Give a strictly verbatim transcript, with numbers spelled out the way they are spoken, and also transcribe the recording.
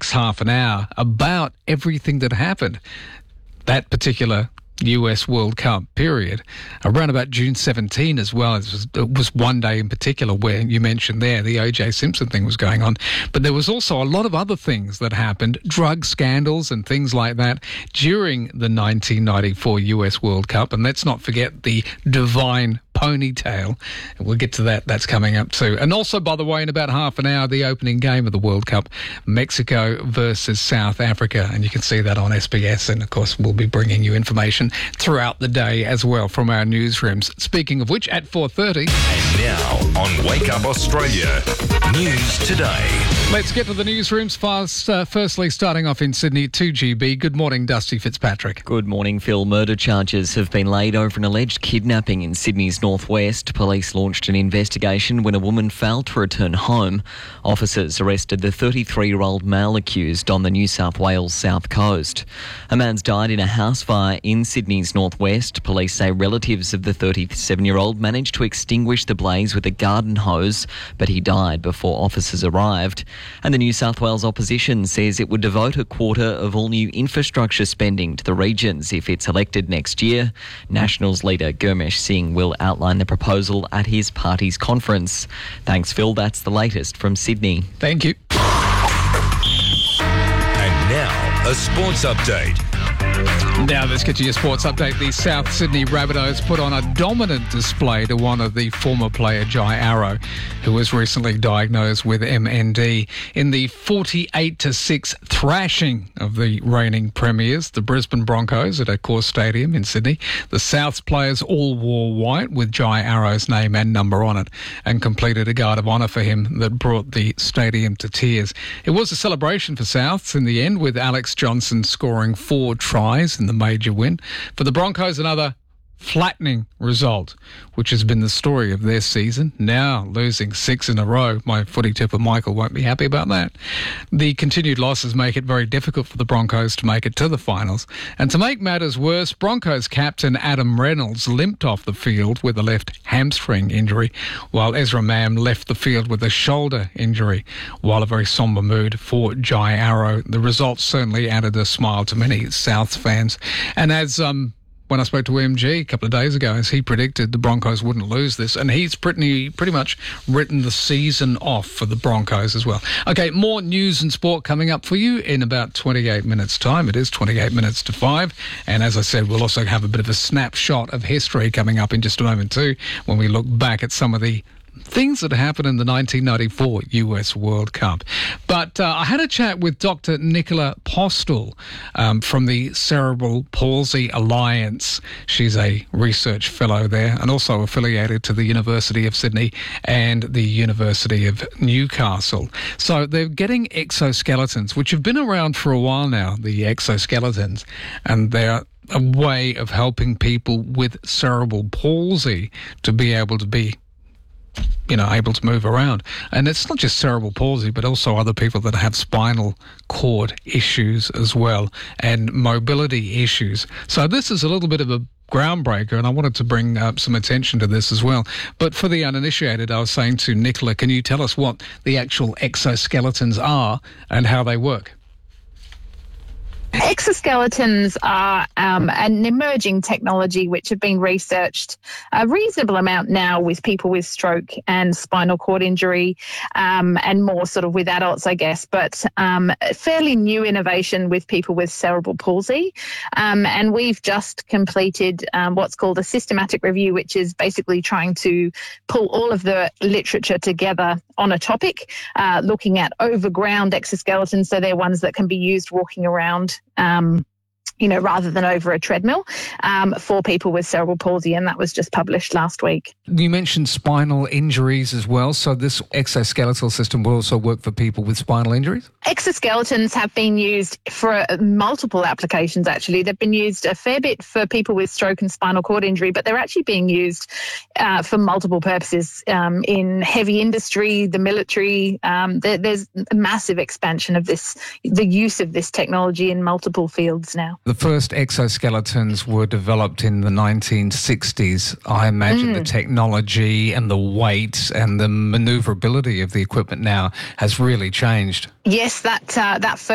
next half an hour about everything that happened that particular U S World Cup period, around about June seventeenth as well. It was, it was one day in particular where you mentioned there the O J Simpson thing was going on, but there was also a lot of other things that happened, drug scandals and things like that during the nineteen ninety-four U S World Cup. And let's not forget the divine ponytail. We'll get to that. That's coming up too. And also, by the way, in about half an hour, the opening game of the World Cup, Mexico versus South Africa. And you can see that on S B S. And of course, we'll be bringing you information throughout the day as well from our newsrooms. Speaking of which, at four thirty. And now on Wake Up Australia, News Today. Let's get to the newsrooms fast. Uh, firstly, starting off in Sydney, two G B. Good morning, Dusty Fitzpatrick. Good morning, Phil. Murder charges have been laid over an alleged kidnapping in Sydney's northwest. Police launched an investigation when a woman failed to return home. Officers arrested the thirty-three-year-old male accused on the New South Wales south coast. A man's died in a house fire in Sydney's northwest. Police say relatives of the thirty-seven-year-old managed to extinguish the blaze with a garden hose, but he died before officers arrived. And the New South Wales opposition says it would devote a quarter of all new infrastructure spending to the regions if it's elected next year. Nationals leader Gurmesh Singh will outline the proposal at his party's conference. Thanks, Phil. That's the latest from Sydney. Thank you. And now, a sports update. Now let's get to your sports update. The South Sydney Rabbitohs put on a dominant display to one of the former player Jai Arrow, who was recently diagnosed with M N D, in the forty-eight to six thrashing of the reigning premiers, the Brisbane Broncos, at Accor Stadium in Sydney. The South's players all wore white with Jai Arrow's name and number on it, and completed a guard of honour for him that brought the stadium to tears. It was a celebration for Souths in the end, with Alex Johnson scoring four tries in the major win. For the Broncos, another flattening result, which has been the story of their season. Now losing six in a row. My footy tipper Michael won't be happy about that. The continued losses make it very difficult for the Broncos to make it to the finals. And to make matters worse, Broncos captain Adam Reynolds limped off the field with a left hamstring injury, while Ezra Mam left the field with a shoulder injury. While a very sombre mood for Jai Arrow, the results certainly added a smile to many Souths fans. And as um when I spoke to M G a couple of days ago, as he predicted the Broncos wouldn't lose this, and he's pretty pretty much written the season off for the Broncos as well. Okay, more news and sport coming up for you in about twenty-eight minutes' time. It is twenty-eight minutes to five, and as I said, we'll also have a bit of a snapshot of history coming up in just a moment too, when we look back at some of the things that happened in the nineteen ninety-four U S World Cup. But uh, I had a chat with Doctor Nicola Postel um, from the Cerebral Palsy Alliance. She's a research fellow there and also affiliated to the University of Sydney and the University of Newcastle. So they're getting exoskeletons, which have been around for a while now, the exoskeletons, and they're a way of helping people with cerebral palsy to be able to be you know, able to move around. And it's not just cerebral palsy, but also other people that have spinal cord issues as well, and mobility issues. So this is a little bit of a groundbreaker, and I wanted to bring up some attention to this as well. But for the uninitiated, I was saying to Nicola, can you tell us what the actual exoskeletons are and how they work? Exoskeletons are um, an emerging technology which have been researched a reasonable amount now with people with stroke and spinal cord injury, um, and more sort of with adults, I guess, but um, a fairly new innovation with people with cerebral palsy. Um, and we've just completed um, what's called a systematic review, which is basically trying to pull all of the literature together on a topic, uh, looking at overground exoskeletons, so they're ones that can be used walking around Um, you know, rather than over a treadmill, um, for people with cerebral palsy, and that was just published last week. You mentioned spinal injuries as well, so this exoskeletal system will also work for people with spinal injuries? Exoskeletons have been used for uh, multiple applications, actually. They've been used a fair bit for people with stroke and spinal cord injury, but they're actually being used uh, for multiple purposes um, in heavy industry, the military. Um, there, there's a massive expansion of this, the use of this technology in multiple fields now. The first exoskeletons were developed in the nineteen sixties. I imagine mm. the technology and the weight and the manoeuvrability of the equipment now has really changed. Yes, that uh, that